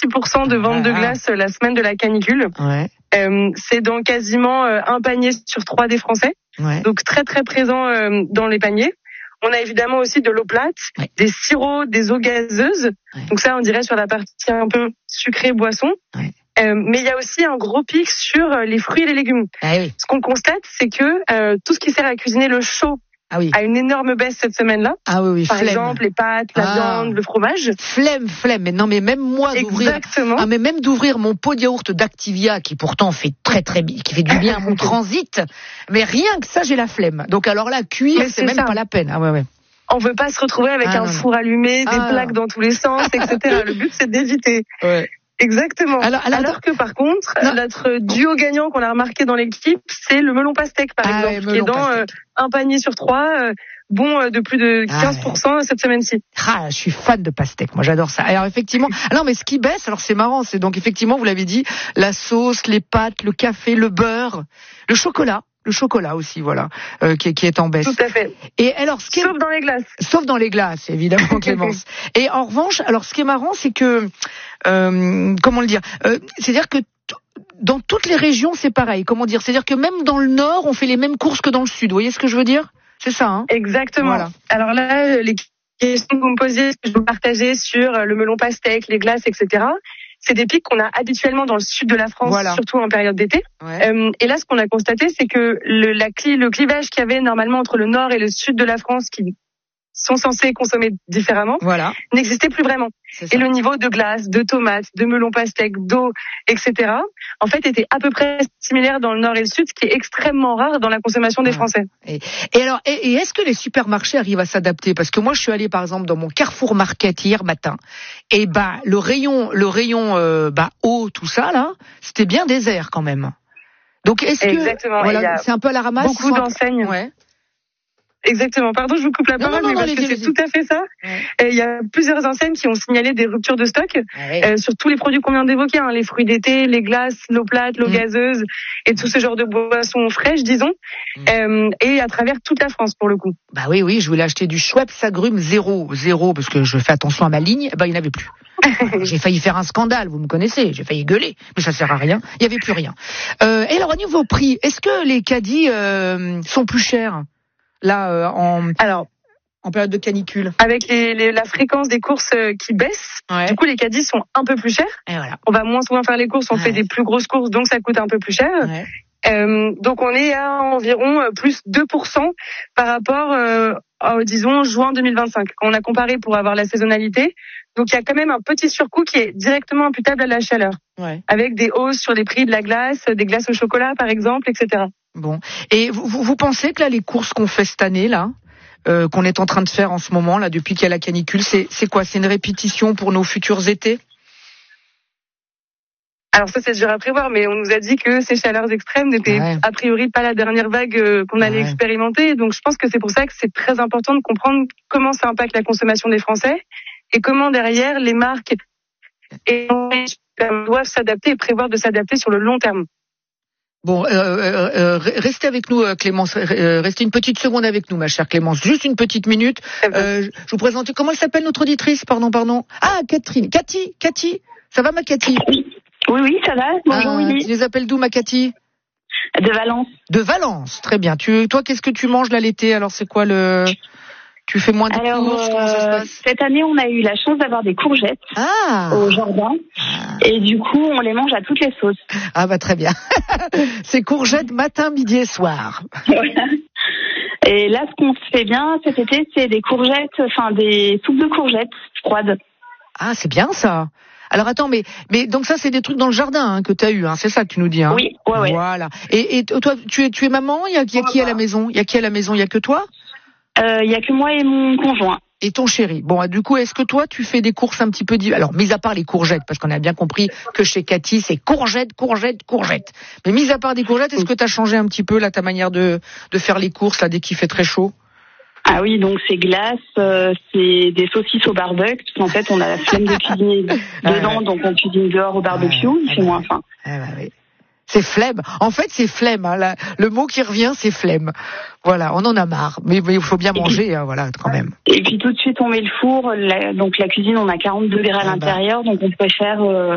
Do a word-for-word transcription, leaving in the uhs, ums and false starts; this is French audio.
pour cent de vente de glace la semaine de la canicule. Ouais. Euh, c'est dans quasiment euh, un panier sur trois des Français. Ouais. Donc très très présent euh, dans les paniers. On a évidemment aussi de l'eau plate, ouais. des sirops, des eaux gazeuses. Ouais. Donc ça, on dirait sur la partie un peu sucrée boisson. Ouais. Euh, mais il y a aussi un gros pic sur les fruits et les légumes. Ah oui. Ce qu'on constate, c'est que euh, tout ce qui sert à cuisiner le chaud ah oui. a une énorme baisse cette semaine-là. Ah oui, oui. Par flemme. exemple, les pâtes, la ah. viande, le fromage. Flemme, flemme. Mais non, mais même moi d'ouvrir. Exactement. Ah, mais même d'ouvrir mon pot de yaourt d'Activia, qui pourtant fait très très, qui fait du bien à mon transit. Mais rien que ça, j'ai la flemme. Donc alors là, cuire, mais c'est, c'est même ça. Pas la peine. Ah ouais, ouais. On veut pas se retrouver avec ah, un non, four allumé, des ah. plaques dans tous les sens, et cetera. Le but, c'est d'éviter. Ouais. Exactement. Alors, alors, alors que par contre, non. notre duo gagnant qu'on a remarqué dans l'équipe, c'est le melon pastèque, par ah, exemple, ouais, qui est dans euh, un panier sur trois, euh, bon euh, de plus de quinze pour cent ah, ouais. cette semaine-ci. Ah, je suis fan de pastèque, moi j'adore ça. Alors effectivement, alors mais ce qui baisse, alors c'est marrant, c'est donc effectivement, vous l'avez dit, la sauce, les pâtes, le café, le beurre, le chocolat. Le chocolat aussi, voilà, euh, qui, qui est en baisse. Tout à fait. Et alors, ce qui est... Sauf dans les glaces. Sauf dans les glaces, évidemment, Clémence. Et en revanche, alors ce qui est marrant, c'est que, euh, comment le dire, euh, c'est-à-dire que t- dans toutes les régions, c'est pareil. Comment dire, c'est-à-dire que même dans le Nord, on fait les mêmes courses que dans le Sud. Vous voyez ce que je veux dire ? C'est ça, hein ? Exactement. Voilà. Alors là, les questions que vous me posiez, que je vous partageais sur le melon pastèque, les glaces, et cetera. C'est des pics qu'on a habituellement dans le sud de la France, voilà. surtout en période d'été. Ouais. Euh, et là, ce qu'on a constaté, c'est que le, la cli, le clivage qu'il y avait normalement entre le nord et le sud de la France, qui sont censés consommer différemment, voilà. n'existait plus vraiment. Et le niveau de glace, de tomates, de melon pastèque, d'eau, et cetera, en fait, était à peu près similaire dans le nord et le sud, ce qui est extrêmement rare dans la consommation des ah. Français. Et, et alors, et, et est-ce que les supermarchés arrivent à s'adapter ? Parce que moi, je suis allée, par exemple, dans mon Carrefour Market hier matin, et bah le rayon, le rayon, euh, bah eau, tout ça là, c'était bien désert quand même. Donc, est-ce que Exactement. Voilà, c'est un peu à la ramasse. Beaucoup d'enseignes. Ouais. Exactement. Pardon, je vous coupe la non, parole, non, non, mais parce que c'est tout à fait ça. Ouais. Il y a plusieurs enseignes qui ont signalé des ruptures de stock ouais. euh, sur tous les produits qu'on vient d'évoquer, hein, les fruits d'été, les glaces, l'eau plate, l'eau mmh. gazeuse et tout ce genre de boissons fraîches, disons, mmh. euh, et à travers toute la France pour le coup. Bah oui, oui, je voulais acheter du Schweppes agrumes zéro, zéro, parce que je fais attention à ma ligne. Bah il n'y en avait plus. J'ai failli faire un scandale, vous me connaissez, j'ai failli gueuler, mais ça sert à rien. Il n'y avait plus rien. Euh, et alors au niveau prix, est-ce que les caddies euh, sont plus chers? Là, euh, en alors en période de canicule, avec les, les, la fréquence des courses euh, qui baisse, ouais. du coup les caddies sont un peu plus chers. Et voilà. On va moins souvent faire les courses, on ouais. fait des plus grosses courses, donc ça coûte un peu plus cher. Ouais. Euh, donc on est à environ plus deux pour cent par rapport, euh, à, disons, juin deux mille vingt-cinq, quand on a comparé pour avoir la saisonnalité. Donc il y a quand même un petit surcoût qui est directement imputable à la chaleur, ouais. avec des hausses sur les prix de la glace, des glaces au chocolat par exemple, et cetera. Bon. Et vous, vous pensez que là, les courses qu'on fait cette année, là, euh, qu'on est en train de faire en ce moment, là, depuis qu'il y a la canicule, c'est, c'est quoi? C'est une répétition pour nos futurs étés? Alors ça, c'est dur à prévoir, mais on nous a dit que ces chaleurs extrêmes n'étaient ouais. a priori pas la dernière vague euh, qu'on allait ouais. expérimenter. Donc je pense que c'est pour ça que c'est très important de comprendre comment ça impacte la consommation des Français et comment derrière les marques et doivent s'adapter et prévoir de s'adapter sur le long terme. Bon, euh, euh, euh, restez avec nous, Clémence. Euh, restez une petite seconde avec nous, ma chère Clémence. Juste une petite minute. Euh, je vous présente. Comment elle s'appelle notre auditrice? Pardon, pardon. Ah, Catherine. Cathy, Cathy. Ça va, ma Cathy? Oui, oui, ça va. Bonjour, ah, Willy. Tu les appelles d'où, ma Cathy? De Valence. De Valence. Très bien. Tu, toi, qu'est-ce que tu manges là l'été? Alors, c'est quoi le... Tu fais moins de Alors, courses, comment ça se passe? Cette année, on a eu la chance d'avoir des courgettes ah. au jardin. Ah. Et du coup, on les mange à toutes les sauces. Ah bah très bien. C'est courgettes matin, midi et soir. Et là, ce qu'on se fait bien cet été, c'est des courgettes, enfin des soupes de courgettes froides. Ah, c'est bien ça. Alors attends, mais mais donc ça, c'est des trucs dans le jardin hein, que tu as eu, hein, c'est ça que tu nous dis, hein? Oui, ouais, ouais. Voilà. Et, et toi, tu es tu es maman? Il y a, y a qui à la maison? Il y a qui à la maison? Il y a que toi? Il euh, y a que moi et mon conjoint. Et ton chéri. Bon, du coup, est-ce que toi, tu fais des courses un petit peu... Div... Alors, mis à part les courgettes, parce qu'on a bien compris que chez Cathy, c'est courgettes, courgettes, courgettes. Mais mis à part des courgettes, est-ce que tu as changé un petit peu là ta manière de, de faire les courses là dès qu'il fait très chaud? Ah oui, donc c'est glace, euh, c'est des saucisses au barbecue. En fait, on a la flemme de cuisiner dedans, ah ouais. donc on cuisine dehors au barbecue, ah ouais. il fait moins faim. Ah ouais, ouais. C'est flemme. En fait, c'est flemme. Hein. La, le mot qui revient, c'est flemme. Voilà, on en a marre. Mais il faut bien manger, puis, hein, voilà, quand même. Et puis tout de suite, on met le four. La, donc la cuisine, on a quarante degrés à ah l'intérieur, bah. donc on préfère euh,